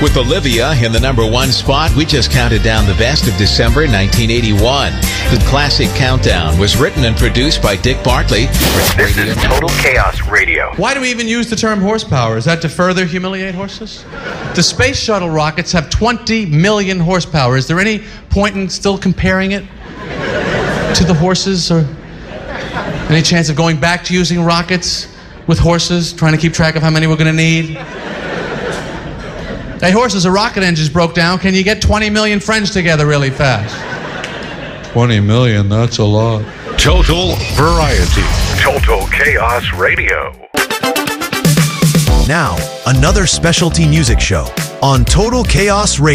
With Olivia in the #1 spot, we just counted down the best of December 1981. The classic countdown was written and produced by Dick Bartley. This is Total Chaos Radio. Why do we even use the term horsepower? Is that to further humiliate horses? The space shuttle rockets have 20 million horsepower. Is there any point in still comparing it to the horses, or any chance of going back to using rockets with horses, trying to keep track of how many we're going to need? Hey, horses, a rocket engine's broke down. Can you get 20 million friends together really fast? 20 million, that's a lot. Total Variety. Total Chaos Radio. Now, another specialty music show on Total Chaos Radio.